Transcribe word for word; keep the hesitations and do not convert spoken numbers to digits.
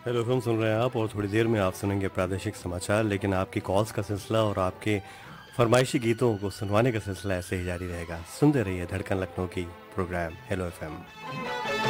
Hello FM सुन रहे हैं आप और थोड़ी देर में आप सुनेंगे प्रादेशिक समाचार, लेकिन आपकी कॉल्स का सिलसिला और आपके फरमाइशी गीतों को सुनवाने का सिलसिला ऐसे ही जारी रहेगा। सुनते रहिए धड़कन लखनऊ की प्रोग्राम हेलो एफएम।